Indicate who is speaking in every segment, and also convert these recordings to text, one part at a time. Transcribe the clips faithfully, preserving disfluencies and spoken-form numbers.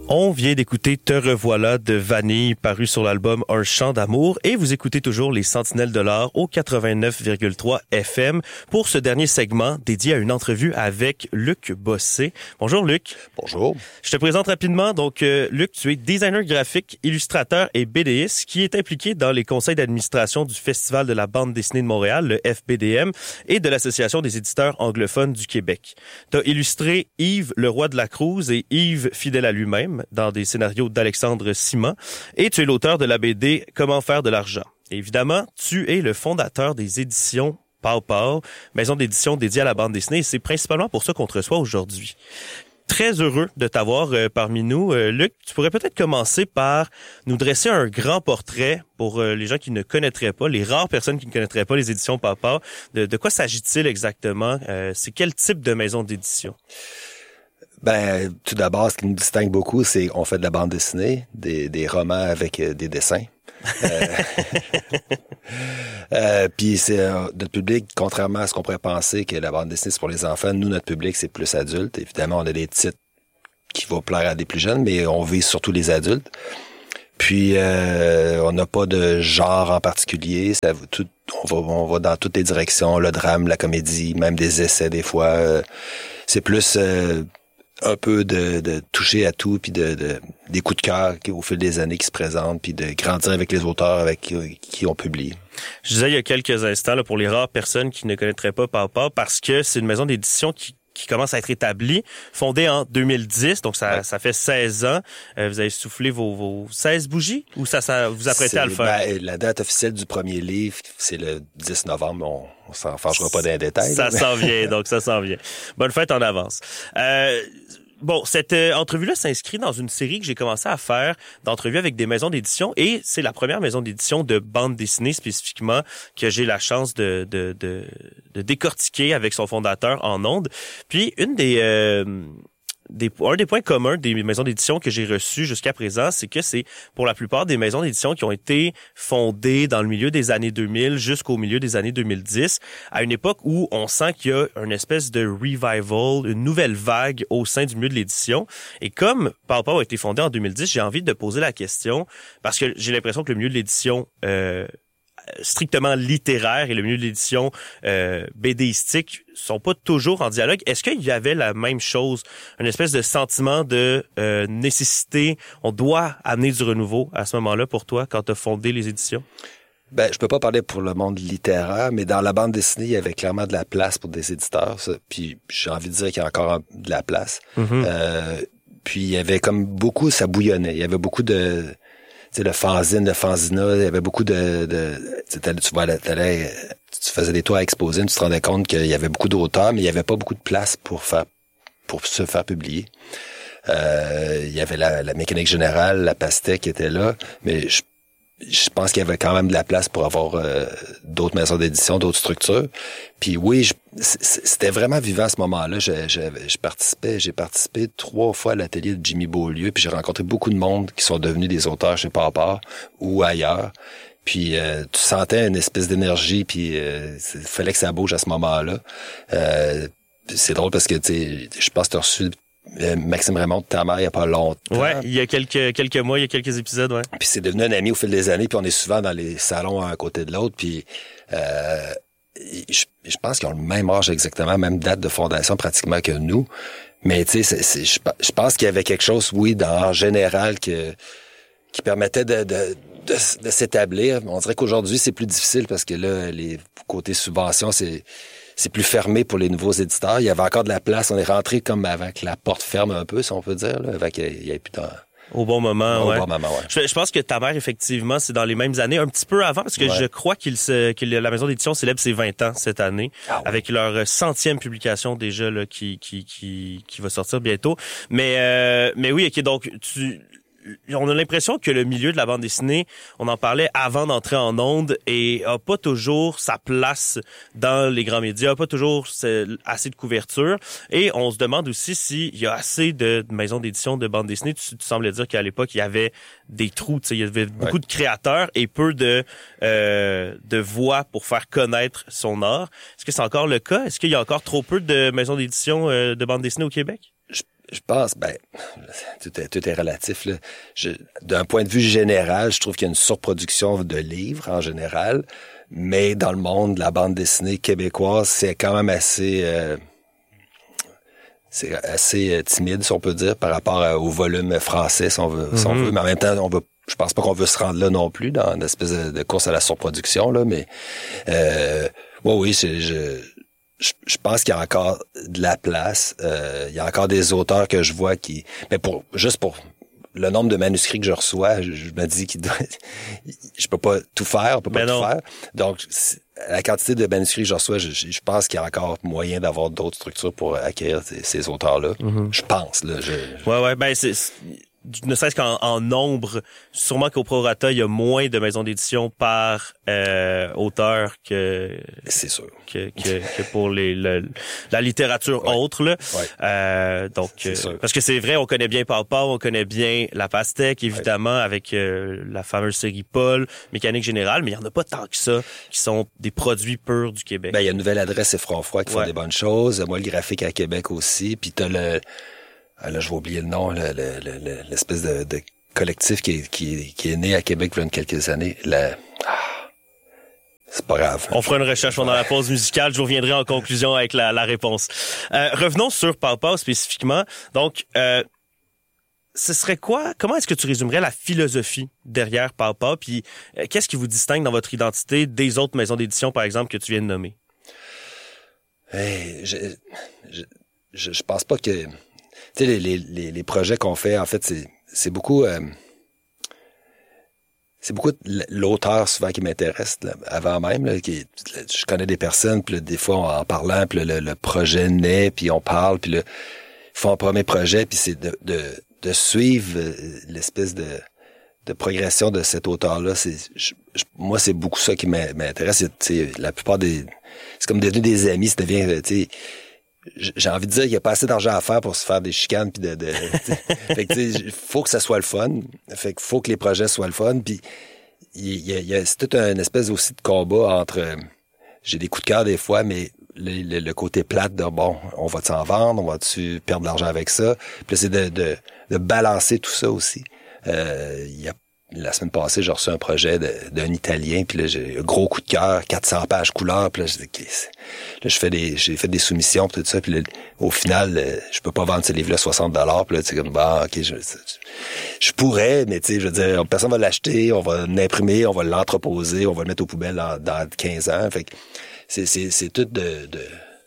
Speaker 1: On vient d'écouter Te revoilà de Vanille, paru sur l'album Un chant d'amour, et vous écoutez toujours les Sentinelles de l'Art au quatre-vingt-neuf virgule trois F M pour ce dernier segment dédié à une entrevue avec Luc Bossé. Bonjour Luc.
Speaker 2: Bonjour.
Speaker 1: Je te présente rapidement. Donc euh, Luc, tu es designer graphique, illustrateur et BDiste qui est impliqué dans les conseils d'administration du Festival de la bande dessinée de Montréal, le F B D M, et de l'Association des éditeurs anglophones du Québec. Tu as illustré Yves le roi de la Cruz et Yves fidèle à lui-même dans des scénarios d'Alexandre Simon, et tu es l'auteur de la B D Comment faire de l'argent. Et évidemment, tu es le fondateur des éditions Pow Pow, maison d'édition dédiée à la bande dessinée, et c'est principalement pour ça qu'on te reçoit aujourd'hui. Très heureux de t'avoir euh, parmi nous. Euh, Luc, tu pourrais peut-être commencer par nous dresser un grand portrait pour euh, les gens qui ne connaîtraient pas, les rares personnes qui ne connaîtraient pas les éditions Pow Pow. De, de quoi s'agit-il exactement? Euh, c'est quel type de maison d'édition?
Speaker 2: Ben, tout d'abord, ce qui nous distingue beaucoup, c'est qu'on fait de la bande dessinée, des, des romans avec euh, des dessins. euh, euh, Puis c'est euh, notre public, contrairement à ce qu'on pourrait penser que la bande dessinée c'est pour les enfants, nous notre public c'est plus adulte. Évidemment, on a des titres qui vont plaire à des plus jeunes, mais on vise surtout les adultes. Puis euh, on n'a pas de genre en particulier. Ça, tout, on va, on va dans toutes les directions, le drame, la comédie, même des essais des fois. Euh, c'est plus euh, un peu de, de toucher à tout, puis de, de des coups de cœur qui, au fil des années qui se présentent, puis de grandir avec les auteurs avec qui, qui ont publié.
Speaker 1: Je disais il y a quelques instants, là, pour les rares personnes qui ne connaîtraient pas Pow Pow, parce que c'est une maison d'édition qui qui commence à être établie, fondée en deux mille dix, donc ça, ouais. ça fait seize ans. Euh, vous avez soufflé vos, vos seize bougies ou ça, ça vous apprêtez à le faire?
Speaker 2: Ben, la date officielle du premier livre, c'est le dix novembre. On, on s'en fâchera pas dans les détails.
Speaker 1: Ça s'en vient, donc ça s'en vient. Bonne fête en avance. Euh, Bon, cette euh, entrevue-là s'inscrit dans une série que j'ai commencé à faire d'entrevues avec des maisons d'édition, et c'est la première maison d'édition de bande dessinée spécifiquement que j'ai la chance de de de, de décortiquer avec son fondateur en ondes. Puis une des euh, Des, un des points communs des maisons d'édition que j'ai reçus jusqu'à présent, c'est que c'est pour la plupart des maisons d'édition qui ont été fondées dans le milieu des années deux mille jusqu'au milieu des années deux mille dix, à une époque où on sent qu'il y a une espèce de revival, une nouvelle vague au sein du milieu de l'édition. Et comme Pow Pow a été fondé en deux mille dix, j'ai envie de poser la question, parce que j'ai l'impression que le milieu de l'édition euh, strictement littéraire et le milieu de l'édition euh, BDistique sont pas toujours en dialogue. Est-ce qu'il y avait la même chose, une espèce de sentiment de euh, nécessité, on doit amener du renouveau à ce moment-là pour toi quand tu as fondé les éditions?
Speaker 2: Ben, je peux pas parler pour le monde littéraire, mais dans la bande dessinée, il y avait clairement de la place pour des éditeurs. Ça. Puis j'ai envie de dire qu'il y a encore de la place. Mm-hmm. Euh, puis il y avait comme beaucoup, ça bouillonnait. Il y avait beaucoup de... Tu sais, le fanzine, le fanzina, il y avait beaucoup de... de tu vois, t'allais, tu faisais des tours à exposer, tu te rendais compte qu'il y avait beaucoup d'auteurs, mais il y avait pas beaucoup de place pour faire pour se faire publier. Euh, il y avait la, la mécanique générale, la pastèque qui était là, mais je, je pense qu'il y avait quand même de la place pour avoir euh, d'autres maisons d'édition, d'autres structures. Puis oui, je, c'était vraiment vivant à ce moment-là. Je, je, je participais, j'ai participé trois fois à l'atelier de Jimmy Beaulieu, puis j'ai rencontré beaucoup de monde qui sont devenus des auteurs chez Pow Pow ou ailleurs. Puis euh, tu sentais une espèce d'énergie, puis euh, il fallait que ça bouge à ce moment-là. Euh, c'est drôle parce que tu sais, je pense que tu as reçu Euh, Maxime Raymond de ta mère il y a pas longtemps.
Speaker 1: Ouais, il y a quelques quelques mois, il y a quelques épisodes, ouais.
Speaker 2: Puis c'est devenu un ami au fil des années, puis on est souvent dans les salons un à côté de l'autre, puis euh, je, je pense qu'ils ont le même âge exactement, même date de fondation pratiquement que nous. Mais tu sais, c'est, c'est, je, je pense qu'il y avait quelque chose, oui, dans, en général, que qui permettait de, de, de, de s'établir. On dirait qu'aujourd'hui, c'est plus difficile parce que là, les côtés subventions, c'est c'est plus fermé pour les nouveaux éditeurs. Il y avait encore de la place. On est rentré comme avec la porte ferme un peu, si on peut dire, là, avec il y avait plus de...
Speaker 1: Au bon moment,
Speaker 2: Au
Speaker 1: ouais.
Speaker 2: bon moment, ouais.
Speaker 1: Je, je pense que ta mère, effectivement, c'est dans les mêmes années, un petit peu avant, parce que ouais. je crois qu'il se, que la maison d'édition célèbre ses vingt ans cette année, ah ouais. avec leur centième publication déjà là qui qui qui qui va sortir bientôt. Mais euh, mais oui, ok, donc tu on a l'impression que le milieu de la bande dessinée, on en parlait avant d'entrer en ondes, et a pas toujours sa place dans les grands médias, a pas toujours assez de couverture. Et on se demande aussi s'il y a assez de maisons d'édition de bande dessinée. Tu, tu semblais dire qu'à l'époque, il y avait des trous, tu sais, il y avait beaucoup ouais. de créateurs et peu de euh, de voix pour faire connaître son art. Est-ce que c'est encore le cas? Est-ce qu'il y a encore trop peu de maisons d'édition euh, de bande dessinée au Québec?
Speaker 2: Je pense, ben, tout est, tout est relatif, là. Je, d'un point de vue général, je trouve qu'il y a une surproduction de livres, en général. Mais dans le monde de la bande dessinée québécoise, c'est quand même assez... Euh, c'est assez euh, timide, si on peut dire, par rapport à, au volume français, si on veut. Mm-hmm. Si on veut. Mais en même temps, on veut, je pense pas qu'on veut se rendre là non plus, dans une espèce de, de course à la surproduction, là. Mais, euh, ouais, oui, c'est, je... Je, je pense qu'il y a encore de la place. Euh, il y a encore des auteurs que je vois qui... Mais pour juste pour le nombre de manuscrits que je reçois, je, je me dis qu'il doit... je peux pas tout faire, on peut pas
Speaker 1: mais
Speaker 2: tout
Speaker 1: non.
Speaker 2: faire. Donc, la quantité de manuscrits que je reçois, je, je pense qu'il y a encore moyen d'avoir d'autres structures pour acquérir ces, ces auteurs-là. Mm-hmm. Je pense, là. Je...
Speaker 1: Ouais, ouais, ben c'est... c'est... ne serait-ce qu'en en nombre, sûrement qu'au prorata, il y a moins de maisons d'édition par euh, auteur que
Speaker 2: c'est sûr
Speaker 1: que, que, que pour les le, la littérature ouais. autre là.
Speaker 2: Ouais.
Speaker 1: Euh, donc euh, parce que c'est vrai, on connaît bien Papa, on connaît bien La Pastèque évidemment ouais. avec euh, la fameuse série Paul, Mécanique Générale, mais il y en a pas tant que ça qui sont des produits purs du Québec.
Speaker 2: Ben il y a une nouvelle adresse, c'est Front Froid qui ouais. font des bonnes choses. Moi le graphique à Québec aussi, puis t'as le Ah, là, je vais oublier le nom, le, le, le, l'espèce de, de collectif qui est, qui, qui est né à Québec il y a quelques années. La... Ah, c'est pas grave.
Speaker 1: On fera une recherche pendant la pause musicale. Je reviendrai en conclusion avec la, la réponse. Euh, revenons sur Pau-Pau spécifiquement. Donc, euh, ce serait quoi? Comment est-ce que tu résumerais la philosophie derrière Pau-Pau? Puis, euh, qu'est-ce qui vous distingue dans votre identité des autres maisons d'édition, par exemple, que tu viens de nommer?
Speaker 2: Hey, je, je, je, je pense pas que... Tu sais, les, les, les projets qu'on fait, en fait, c'est, c'est beaucoup... Euh, c'est beaucoup l'auteur, souvent, qui m'intéresse, là, avant même. Là, qui, je connais des personnes, puis là, des fois, en parlant, puis le, le projet naît, puis on parle, puis là, ils font un premier projet, puis c'est de, de, de suivre l'espèce de, de progression de cet auteur-là. C'est, je, je, moi, c'est beaucoup ça qui m'intéresse. C'est, la plupart des... C'est comme devenu des amis, ça devient... Tu sais, j'ai envie de dire qu'il n'y a pas assez d'argent à faire pour se faire des chicanes puis de, de fait que tu sais, faut que ça soit le fun. Fait que faut que les projets soient le fun. Puis il y a, y a c'est tout un espèce aussi de combat entre. Euh, j'ai des coups de cœur des fois, mais le, le, le côté plate de bon, on va s'en vendre, on va-tu perdre de l'argent avec ça. Puis là, c'est de, de, de balancer tout ça aussi. Euh, il y a La semaine passée, j'ai reçu un projet de, d'un Italien, puis là, j'ai un gros coup de cœur, quatre cents pages couleur, puis là, j'ai, là, je fais des, j'ai fait des soumissions, puis tout ça, puis là, au final, je peux pas vendre ce livre-là soixante dollars, puis là, tu sais, comme, bah, ok, je, je pourrais, mais tu sais, je veux dire, personne va l'acheter, on va l'imprimer, on va l'entreposer, on va le mettre aux poubelles dans, dans quinze ans, fait que c'est, c'est, c'est tout de, de,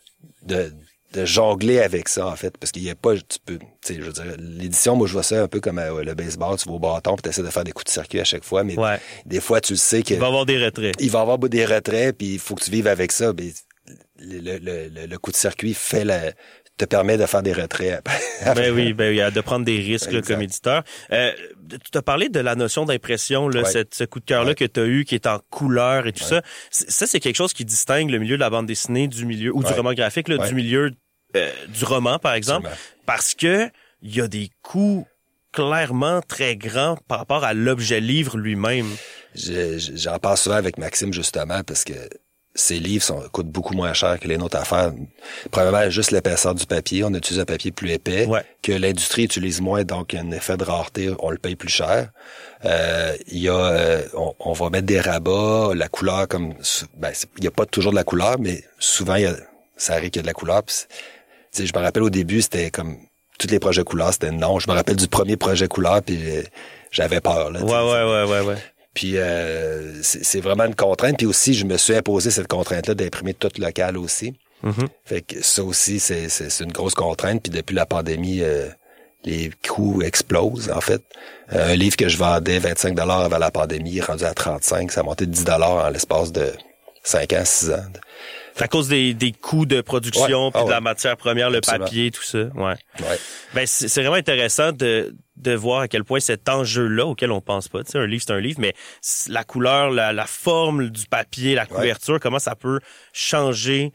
Speaker 2: de, de jongler avec ça, en fait, parce qu'il y a pas, tu peux, tu sais, je veux dire, l'édition, moi, je vois ça un peu comme euh, le baseball, tu vas au bâton, puis t'essaies de faire des coups de circuit à chaque fois, mais
Speaker 1: ouais.
Speaker 2: des fois, tu le sais que...
Speaker 1: Il va y avoir des retraits.
Speaker 2: Il va y avoir des retraits, puis il faut que tu vives avec ça, mais le, le, le, le coup de circuit fait la, te permet de faire des retraits.
Speaker 1: ben oui, ben oui, de prendre des risques là, comme éditeur. Euh, tu as parlé de la notion d'impression, là, ouais. cette, ce coup de cœur-là ouais. que tu as eu, qui est en couleur et tout ouais. ça. C'est, ça, c'est quelque chose qui distingue le milieu de la bande dessinée du milieu, ou ouais. du roman graphique, là, ouais. du milieu euh, du roman, par exemple, Absolument. Parce que il y a des coûts clairement très grands par rapport à l'objet livre lui-même.
Speaker 2: Je, j'en parle souvent avec Maxime, justement, parce que ces livres sont, coûtent beaucoup moins cher que les nôtres à faire. Premièrement, juste l'épaisseur du papier. On utilise un papier plus épais ouais. que l'industrie utilise moins, donc il y a un effet de rareté, on le paye plus cher. Euh, il y a, euh, on, on va mettre des rabats, la couleur comme, ben, il y a pas toujours de la couleur, mais souvent il y a, ça arrive qu'il y a de la couleur. Puis, tu sais, je me rappelle au début, c'était comme tous les projets couleurs, c'était non. Je me rappelle du premier projet couleur, puis euh, j'avais peur. Là,
Speaker 1: ouais, ouais, ouais, ouais, ouais.
Speaker 2: Puis euh, c'est, c'est vraiment une contrainte. Puis aussi, je me suis imposé cette contrainte-là d'imprimer tout local aussi. Mm-hmm. Fait que ça aussi, c'est, c'est, c'est une grosse contrainte. Puis depuis la pandémie, euh, les coûts explosent, en fait. Euh, un livre que je vendais vingt-cinq dollars avant la pandémie, rendu à trente-cinq, ça a monté de dix dollars en l'espace de cinq ans, six ans.
Speaker 1: C'est à cause des, des coûts de production, ouais. puis oh, de la matière première, le Absolument. Papier, tout ça. Ouais.
Speaker 2: ouais.
Speaker 1: Ben c'est, c'est vraiment intéressant de de voir à quel point cet enjeu-là, auquel on pense pas, tu sais, un livre, c'est un livre, mais la couleur, la, la forme du papier, la couverture, ouais. comment ça peut changer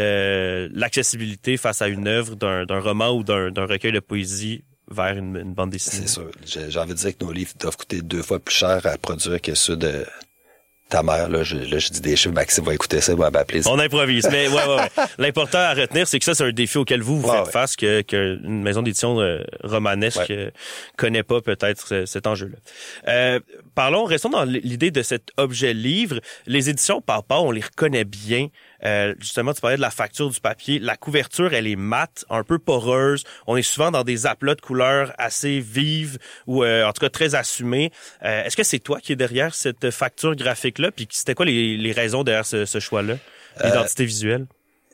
Speaker 1: le, l'accessibilité face à une œuvre d'un, d'un roman ou d'un, d'un recueil de poésie vers une, une bande dessinée.
Speaker 2: C'est sûr. J'ai, j'ai envie de dire que nos livres doivent coûter deux fois plus cher à produire que ceux de ta mère, là, je, là, je dis des chiffres, Maxime va écouter ça, va m'appeler.
Speaker 1: On improvise, mais ouais, ouais, ouais. L'important à retenir, c'est que ça, c'est un défi auquel vous, vous
Speaker 2: ouais,
Speaker 1: faites
Speaker 2: ouais.
Speaker 1: face, que, que une maison d'édition euh, romanesque ouais. euh, connaît pas peut-être ce, cet enjeu-là. Euh, parlons, restons dans l'idée de cet objet livre. Les éditions Papa, on les reconnaît bien. Euh, justement, tu parlais de la facture du papier. La couverture, elle est mate, un peu poreuse. On est souvent dans des aplats de couleurs assez vives ou euh, en tout cas très assumées. Euh, est-ce que c'est toi qui es derrière cette facture graphique-là? Puis c'était quoi les, les raisons derrière ce, ce choix-là? L'identité euh, visuelle?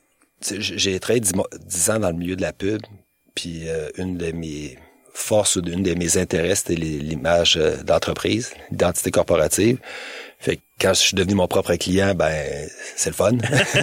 Speaker 2: J'ai travaillé dix ans dans le milieu de la pub. Puis euh, une de mes forces ou une de mes intérêts, c'était l'image d'entreprise, l'identité corporative. Fait que quand je suis devenu mon propre client, ben c'est le fun.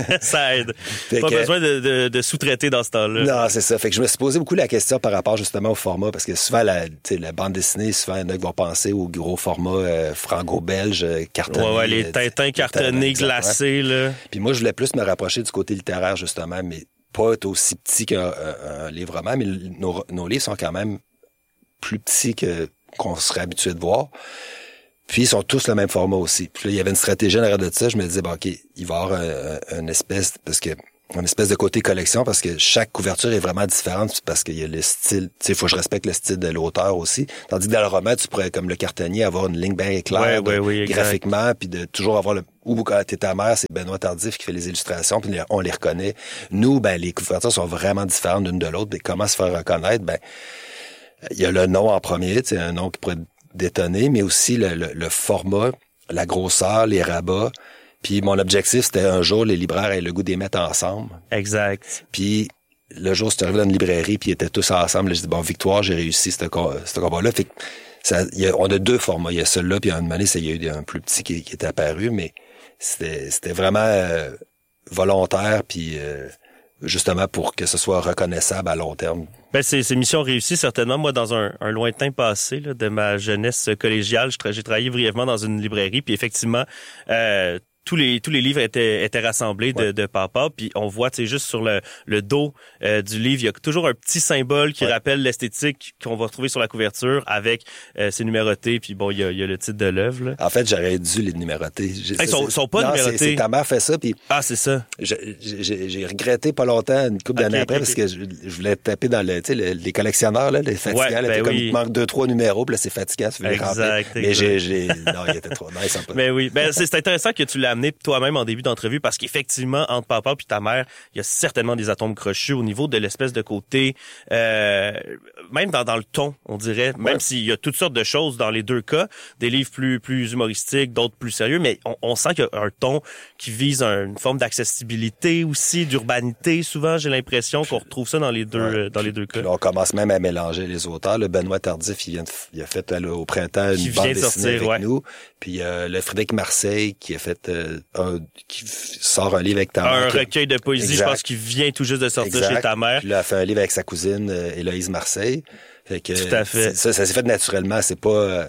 Speaker 1: Ça aide.
Speaker 2: Fait
Speaker 1: pas
Speaker 2: que,
Speaker 1: besoin de, de, de sous-traiter dans ce temps-là.
Speaker 2: Non, c'est ça. Fait que je me suis posé beaucoup la question par rapport justement au format, parce que souvent la, la bande dessinée, souvent il y en a qui vont penser au gros format euh, franco-belge, cartonné.
Speaker 1: Ouais, ouais, les Tintins cartonnés, glacés, là.
Speaker 2: Puis moi, je voulais plus me rapprocher du côté littéraire justement, mais pas être aussi petit qu'un un, un livre roman, mais nos, nos livres sont quand même plus petits que qu'on serait habitué de voir. Puis ils sont tous le même format aussi. Puis là, il y avait une stratégie en arrière de ça. Je me disais, bon, OK, il va y avoir un, un espèce, parce que une espèce de côté collection, parce que chaque couverture est vraiment différente, parce qu'il y a le style, tu sais, il faut que je respecte le style de l'auteur aussi. Tandis que dans le roman, tu pourrais, comme le cartonnier, avoir une ligne bien claire,
Speaker 1: ouais,
Speaker 2: de,
Speaker 1: ouais, oui,
Speaker 2: graphiquement, puis de toujours avoir le, ou quand t'es ta mère, c'est Benoît Tardif qui fait les illustrations, puis on les reconnaît. Nous, ben, les couvertures sont vraiment différentes l'une de l'autre, mais comment se faire reconnaître? Ben, il y a le nom en premier, tu sais, un nom qui pourrait détonner, mais aussi le, le, le format, la grosseur, les rabats. Puis mon objectif, c'était un jour, les libraires aient le goût de les mettre ensemble.
Speaker 1: Exact.
Speaker 2: Puis le jour, c'était arrivé dans une librairie, puis ils étaient tous ensemble. Là, je dis, bon, victoire, j'ai réussi ce combat-là. Fait que ça, y a, on a deux formats. Il y a celui-là, puis à un moment donné, il y a eu un plus petit qui, qui est apparu, mais c'était, c'était vraiment euh, volontaire, puis euh, justement pour que ce soit reconnaissable à long terme.
Speaker 1: Ben c'est, c'est mission réussie, certainement. Moi, dans un, un lointain passé là, de ma jeunesse collégiale, je tra- j'ai travaillé brièvement dans une librairie, puis effectivement, euh, tous les tous les livres étaient étaient rassemblés de, ouais. de Papa, puis on voit, tu sais, juste sur le le dos euh, du livre, il y a toujours un petit symbole qui ouais. rappelle l'esthétique qu'on va retrouver sur la couverture avec euh, c'est numéroté, puis bon, il y a il y a le titre de l'œuvre. Là.
Speaker 2: En fait, j'aurais dû les numéroter.
Speaker 1: Hey, ils sont, sont pas
Speaker 2: non,
Speaker 1: numérotés.
Speaker 2: C'est, c'est ta mère fait ça, puis
Speaker 1: ah c'est ça.
Speaker 2: J'ai, j'ai, j'ai regretté pas longtemps, une couple d'années okay, après, okay, parce okay. que je, je voulais taper dans le, tu sais, le, les collectionneurs là, les fatigants, ouais, là, ben comme oui. il manque deux trois numéros, puis là c'est fatigant, tu veux les remplir. Mais j'ai, j'ai, non, il était trop nice. Mais
Speaker 1: ben oui, ben c'est, c'est intéressant que tu l'as amené toi-même en début d'entrevue parce qu'effectivement entre papa puis ta mère il y a certainement des atomes crochus au niveau de l'espèce de côté euh, même dans dans le ton on dirait même ouais. s'il y a toutes sortes de choses dans les deux cas des livres plus plus humoristiques d'autres plus sérieux mais on, on sent qu'il y a un ton qui vise un, une forme d'accessibilité aussi d'urbanité souvent j'ai l'impression qu'on retrouve ça dans les deux ouais. euh, dans les deux cas.
Speaker 2: Là, on commence même à mélanger les auteurs le Benoît Tardif il vient de, il a fait là, au printemps une qui bande dessinée sortir, avec ouais. nous puis euh, le Frédéric Marseille qui a fait euh, un qui sort un livre avec ta mère.
Speaker 1: Un recueil de poésie, exact. Je pense qu'il vient tout juste de sortir exact. Chez ta mère.
Speaker 2: Puis là, elle a fait un livre avec sa cousine euh, Héloïse Marseille. Fait que,
Speaker 1: tout à fait.
Speaker 2: Ça, ça s'est fait naturellement. C'est pas euh,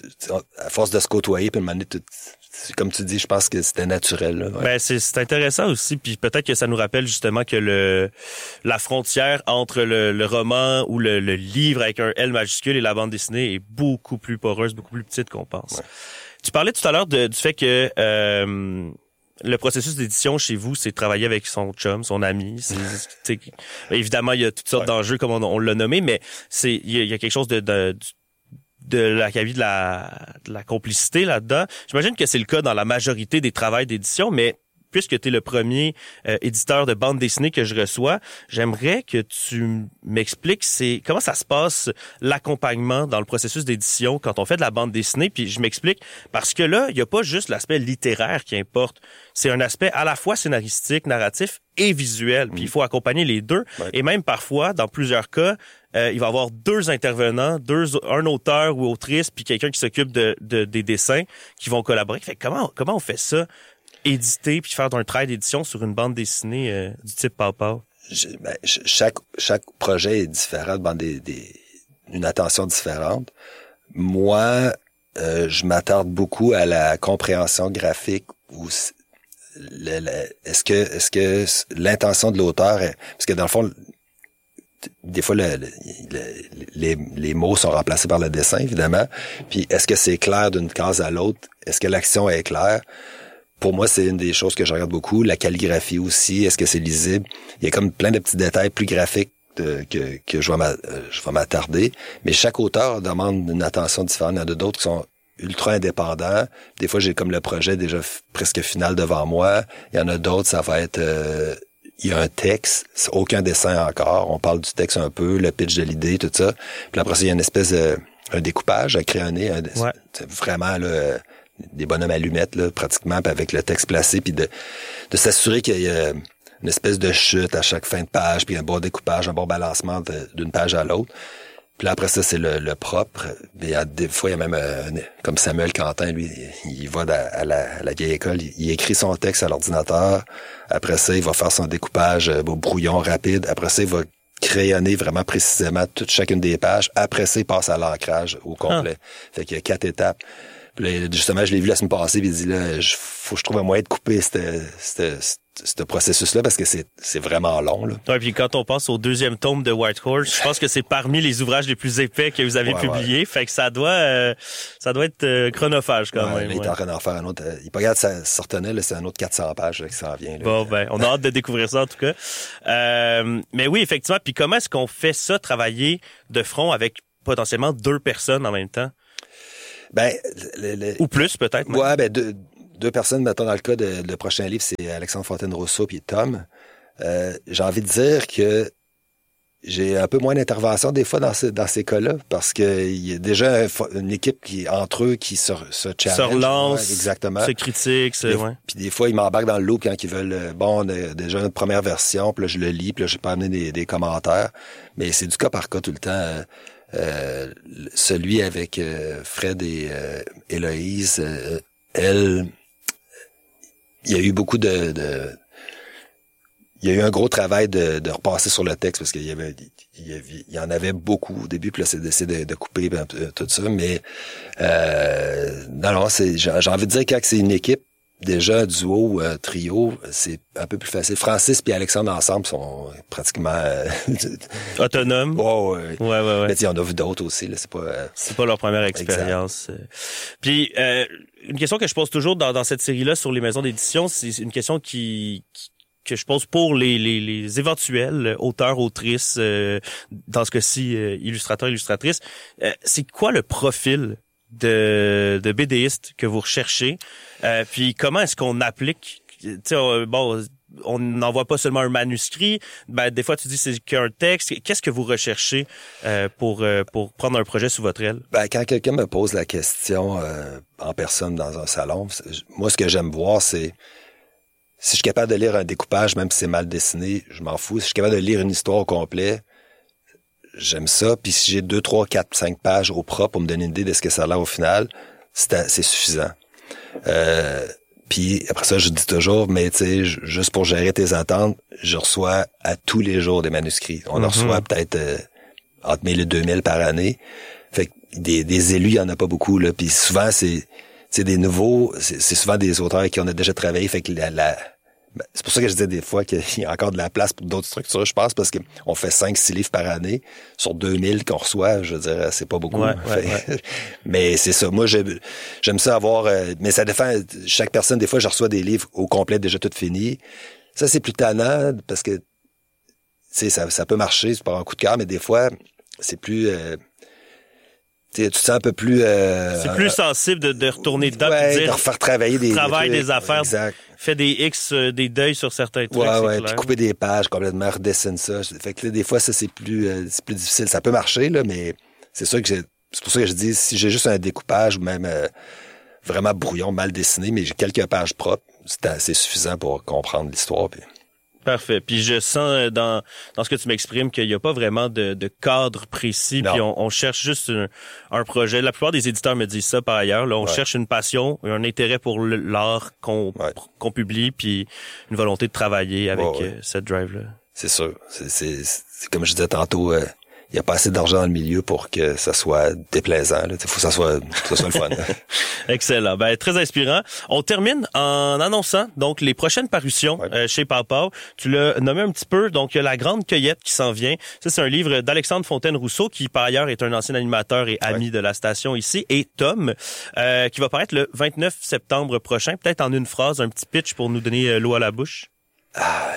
Speaker 2: à force de se côtoyer, puis demander tout. Comme tu dis, je pense que c'était naturel. Là, ouais.
Speaker 1: Ben c'est, c'est intéressant aussi, puis peut-être que ça nous rappelle justement que le la frontière entre le, le roman ou le, le livre avec un L majuscule et la bande dessinée est beaucoup plus poreuse, beaucoup plus petite qu'on pense. Ouais. Tu parlais tout à l'heure de, du fait que euh, le processus d'édition chez vous, c'est de travailler avec son chum, son ami. C'est, évidemment, il y a toutes sortes ouais. d'enjeux comme on, on l'a nommé, mais c'est il y a, il y a quelque chose de, de, de la de la, de la complicité là-dedans. J'imagine que c'est le cas dans la majorité des travails d'édition, mais puisque tu es le premier euh, éditeur de bande dessinée que je reçois, j'aimerais que tu m'expliques c'est comment ça se passe l'accompagnement dans le processus d'édition quand on fait de la bande dessinée. Puis je m'explique parce que là, il y a pas juste l'aspect littéraire qui importe. C'est un aspect à la fois scénaristique, narratif et visuel. Puis mmh. il faut accompagner les deux. Ouais. Et même parfois, dans plusieurs cas, euh, il va y avoir deux intervenants, deux un auteur ou autrice, puis quelqu'un qui s'occupe de, de des dessins qui vont collaborer. Fait comment comment on fait ça? Éditer puis faire un travail d'édition sur une bande dessinée euh, du type Papa?
Speaker 2: Ben, chaque chaque projet est différent, demande des, des une attention différente. Moi, euh, je m'attarde beaucoup à la compréhension graphique ou le, le, est-ce que est-ce que l'intention de l'auteur est, parce que dans le fond des fois, le, le, le, les, les mots sont remplacés par le dessin, évidemment. Puis, est-ce que c'est clair d'une case à l'autre? Est-ce que l'action est claire? Pour moi, c'est une des choses que je regarde beaucoup. La calligraphie aussi. Est-ce que c'est lisible? Il y a comme plein de petits détails plus graphiques de, que, que je vais m'a- je vais m'attarder. Mais chaque auteur demande une attention différente. Il y en a d'autres qui sont ultra indépendants. Des fois, j'ai comme le projet déjà f- presque final devant moi. Il y en a d'autres, ça va être... Euh, il y a un texte, c'est aucun dessin encore. On parle du texte un peu, le pitch de l'idée, tout ça. Puis après ça, il y a une espèce de un découpage, un crayonné, un,
Speaker 1: Ouais.
Speaker 2: c'est vraiment là, des bonhommes allumettes là, pratiquement, puis avec le texte placé, puis de, de s'assurer qu'il y a une espèce de chute à chaque fin de page, puis un bon découpage, un bon balancement de- d'une page à l'autre. Puis là, après ça, c'est le, le propre. Mais il y a des fois, il y a même, euh, comme Samuel Quentin, lui, il, il va à, à la, à la vieille école, il, il écrit son texte à l'ordinateur. Après ça, il va faire son découpage euh, au brouillon rapide. Après ça, il va crayonner vraiment précisément toute chacune des pages. Après ça, il passe à l'ancrage au complet. Ah. Fait qu'il y a quatre étapes. Puis là, justement, je l'ai vu la semaine passée, puis il dit là, il faut que je trouve un moyen de couper ce processus-là parce que c'est c'est vraiment long. Là.
Speaker 1: Ouais, puis quand on passe au deuxième tome de White Horse, je pense que c'est parmi les ouvrages les plus épais que vous avez ouais, publiés. Ouais. Fait que ça doit euh, ça doit être euh, chronophage quand
Speaker 2: ouais,
Speaker 1: même.
Speaker 2: Là, il est en train d'en faire un autre. Euh, il pas regarde ça se retenait, là, c'est un autre quatre cents pages là, qui s'en vient. Là.
Speaker 1: Bon, ben, on a hâte de découvrir ça en tout cas. Euh, mais oui, effectivement. Puis comment est-ce qu'on fait ça, travailler de front avec potentiellement deux personnes en même temps?
Speaker 2: Ben, le, le,
Speaker 1: ou plus peut-être.
Speaker 2: Ouais, même. ben deux, deux personnes. Mettons dans le cas de le prochain livre, c'est Alexandre Fontaine-Rousseau puis Tom. Euh, j'ai envie de dire que j'ai un peu moins d'intervention des fois dans, ce, dans ces cas-là parce que il y a déjà un, une équipe qui entre eux qui se, se challenge,
Speaker 1: se relance,
Speaker 2: ouais, exactement,
Speaker 1: se critique, se, ouais.
Speaker 2: Puis des fois ils m'embarquent dans le loop quand ils veulent. Bon, on a déjà une première version, puis là je le lis, puis là j'ai pas amené des, des commentaires, mais c'est du cas par cas tout le temps. Euh, Euh, celui avec euh, Fred et euh, Héloïse, euh, elle, il y a eu beaucoup de, de, il y a eu un gros travail de, de repasser sur le texte parce qu'il y avait, il y, avait, il y en avait beaucoup au début, puis là c'est d'essayer de, de couper ben, tout ça, mais euh, non, non, c'est, j'ai, j'ai envie de dire que quand c'est une équipe, déjà, duo, euh, trio, c'est un peu plus facile. Francis et Alexandre ensemble sont pratiquement euh,
Speaker 1: autonomes.
Speaker 2: Oh, ouais,
Speaker 1: ouais, ouais. ouais.
Speaker 2: Mais tu sais, on a vu d'autres aussi. Là, c'est pas. Euh...
Speaker 1: C'est pas leur première expérience. Exact. Puis euh, une question que je pose toujours dans, dans cette série-là sur les maisons d'édition, c'est une question qui, qui que je pose pour les, les, les éventuels auteurs, autrices, euh, dans ce cas-ci euh, illustrateurs, illustratrices. Euh, c'est quoi le profil de, de BDiste que vous recherchez, euh, puis comment est-ce qu'on applique, tu sais, bon, on n'envoie pas seulement un manuscrit, ben des fois tu dis c'est qu'un texte, qu'est-ce que vous recherchez euh, pour euh, pour prendre un projet sous votre aile?
Speaker 2: Ben quand quelqu'un me pose la question euh, en personne dans un salon, moi ce que j'aime voir c'est si je suis capable de lire un découpage, même si c'est mal dessiné, je m'en fous. Si je suis capable de lire une histoire au complet, j'aime ça. Puis si j'ai deux, trois, quatre, cinq pages au propre pour me donner une idée de ce que ça a l'air au final, c'est, c'est suffisant. Euh, puis après ça, je dis toujours, mais tu sais, juste pour gérer tes attentes, je reçois à tous les jours des manuscrits. On mm-hmm. en reçoit peut-être euh, entre mille et deux mille par année. Fait que des, des élus, il y en a pas beaucoup, là. Puis souvent, c'est, c'est des nouveaux, c'est, c'est souvent des auteurs avec qui on a déjà travaillé. Fait que la... la Ben, c'est pour ça que je disais des fois qu'il y a encore de la place pour d'autres structures, je pense, parce qu'on fait cinq six livres par année sur deux mille qu'on reçoit, je veux dire, c'est pas beaucoup.
Speaker 1: Ouais, ouais,
Speaker 2: fait,
Speaker 1: ouais.
Speaker 2: Mais c'est ça. Moi, j'aime, j'aime ça avoir... Euh, mais ça dépend. Chaque personne, des fois, je reçois des livres au complet déjà tout finis. Ça, c'est plus tannant parce que, tu sais, ça, ça peut marcher, c'est pas un coup de cœur, mais des fois, c'est plus... Euh, tu te sens un peu plus... Euh,
Speaker 1: c'est plus sensible de, de retourner dedans
Speaker 2: ouais,
Speaker 1: et dire...
Speaker 2: de refaire travailler des...
Speaker 1: Travail
Speaker 2: des,
Speaker 1: des affaires.
Speaker 2: Exact.
Speaker 1: Fait des X, euh, des deuils sur certains trucs,
Speaker 2: ouais,
Speaker 1: c'est
Speaker 2: ouais,
Speaker 1: clair.
Speaker 2: Puis couper des pages complètement, redessine ça. Fait que là, des fois, ça, c'est plus, euh, c'est plus difficile. Ça peut marcher, là, mais c'est sûr que j'ai... C'est pour ça que je dis, si j'ai juste un découpage ou même euh, vraiment brouillon, mal dessiné, mais j'ai quelques pages propres, c'est assez suffisant pour comprendre l'histoire, puis...
Speaker 1: Parfait. Puis je sens dans dans ce que tu m'exprimes qu'il n'y a pas vraiment de, de cadre précis. Non. Puis on, on cherche juste un, un projet. La plupart des éditeurs me disent ça par ailleurs. Là, on ouais. cherche une passion, un intérêt pour l'art qu'on ouais. qu'on publie, puis une volonté de travailler avec ouais, ouais. Euh, cette drive-là.
Speaker 2: C'est sûr. C'est, c'est, c'est comme je disais tantôt. Euh, il y a pas assez d'argent dans le milieu pour que ça soit déplaisant. Il faut que ça soit, que ça soit le fun.
Speaker 1: Excellent. Ben, très inspirant. On termine en annonçant donc les prochaines parutions ouais. euh, chez Pow Pow. Tu l'as nommé un petit peu. Donc, il y a La Grande Cueillette qui s'en vient. Ça, c'est un livre d'Alexandre Fontaine-Rousseau, qui par ailleurs est un ancien animateur et ami ouais. de la station ici, et Tom, euh, qui va paraître le vingt-neuf septembre prochain. Peut-être en une phrase, un petit pitch pour nous donner euh, l'eau à la bouche.
Speaker 2: Ah,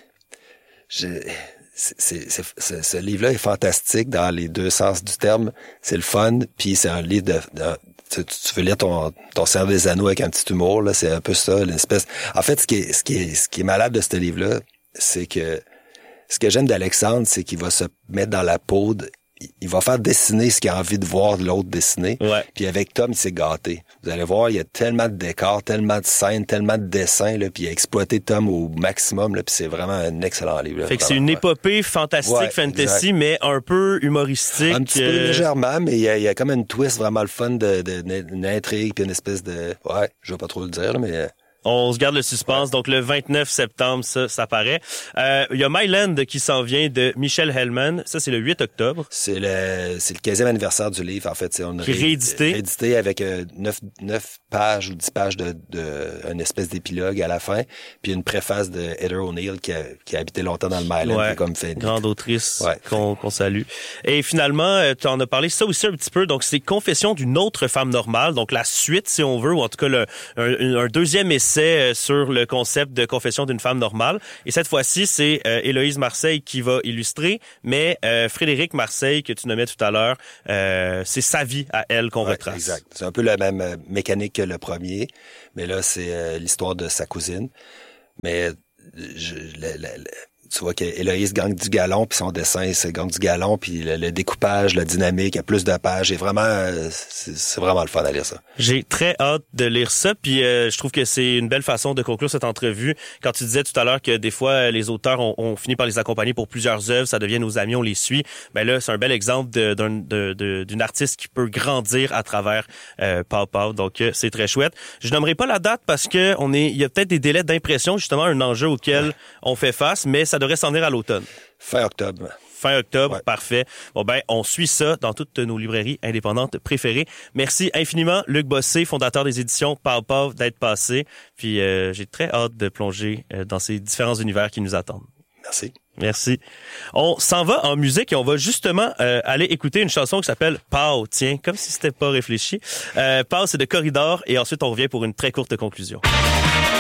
Speaker 2: je... C'est, c'est, c'est, c'est, ce livre-là est fantastique dans les deux sens du terme. C'est le fun, puis c'est un livre de... de tu, tu veux lire ton, ton Seigneur des Anneaux avec un petit humour, là, c'est un peu ça, l'espèce... En fait, ce qui est, ce qui est, ce qui est malade de ce livre-là, c'est que ce que j'aime d'Alexandre, c'est qu'il va se mettre dans la peau de... Il va faire dessiner ce qu'il a envie de voir de l'autre dessiner.
Speaker 1: Ouais.
Speaker 2: Puis avec Tom, il s'est gâté. Vous allez voir, il y a tellement de décors, tellement de scènes, tellement de dessins, là, puis il a exploité Tom au maximum, là, puis c'est vraiment un excellent livre. Là,
Speaker 1: fait que
Speaker 2: vraiment,
Speaker 1: c'est une
Speaker 2: ouais.
Speaker 1: épopée fantastique,
Speaker 2: ouais,
Speaker 1: fantasy,
Speaker 2: exact.
Speaker 1: mais un peu humoristique.
Speaker 2: Un petit peu
Speaker 1: euh...
Speaker 2: légèrement, mais il y a, il y a comme une twist vraiment le fun de, de, de une intrigue, puis une espèce de... Ouais, je vais pas trop le dire, là, mais...
Speaker 1: On se garde le suspense. Ouais. Donc, le vingt-neuf septembre, ça, ça paraît. Euh, il y a Myland qui s'en vient de Michel Hellman. Ça, c'est le huit octobre.
Speaker 2: C'est le, c'est le quinzième anniversaire du livre, en fait. C'est, on a
Speaker 1: qui est réédité.
Speaker 2: Réédité avec euh, neuf, neuf pages ou dix pages de, de, une espèce d'épilogue à la fin. Puis une préface de Heather O'Neill qui a, qui a habité longtemps dans le Myland.
Speaker 1: Ouais.
Speaker 2: Qui a comme fait...
Speaker 1: Grande autrice
Speaker 2: ouais.
Speaker 1: qu'on, qu'on salue. Et finalement, tu en as parlé ça aussi un petit peu. Donc, c'est Confession d'une autre femme normale. Donc, la suite, si on veut, ou en tout cas, le, un, un deuxième essai sur le concept de Confession d'une femme normale. Et cette fois-ci, c'est euh, Héloïse Marseille qui va illustrer, mais euh, Frédéric Marseille, que tu nommais tout à l'heure, euh, c'est sa vie à elle qu'on
Speaker 2: ouais,
Speaker 1: retrace.
Speaker 2: Exact. C'est un peu la même euh, mécanique que le premier, mais là, c'est euh, l'histoire de sa cousine. Mais je, le, le, le, tu vois qu'Héloïse gagne du galon, puis son dessin, c'est gagne du galon, puis le, le découpage, la dynamique, il y a plus de pages, et vraiment, euh, c'est, c'est vraiment le fun à lire ça.
Speaker 1: J'ai très hâte de lire ça, puis euh, je trouve que c'est une belle façon de conclure cette entrevue. Quand tu disais tout à l'heure que des fois, les auteurs, on, on finit par les accompagner pour plusieurs œuvres, ça devient nos amis, on les suit. Ben là, c'est un bel exemple de, d'un, de, de, d'une artiste qui peut grandir à travers euh, Pow Pow, donc euh, c'est très chouette. Je nommerai pas la date parce que on est, il y a peut-être des délais d'impression, justement, un enjeu auquel ouais. on fait face, mais ça devrait s'en venir à l'automne.
Speaker 2: Fin octobre.
Speaker 1: Fin octobre, ouais. Parfait. Bon ben, on suit ça dans toutes nos librairies indépendantes préférées. Merci infiniment, Luc Bossé, fondateur des éditions Pow Pow, d'être passé. Puis euh, j'ai très hâte de plonger euh, dans ces différents univers qui nous attendent.
Speaker 2: Merci.
Speaker 1: Merci. On s'en va en musique et on va justement euh, aller écouter une chanson qui s'appelle Pow, tiens, comme si c'était pas réfléchi. Euh, Pow, c'est de Corridor et ensuite on revient pour une très courte conclusion.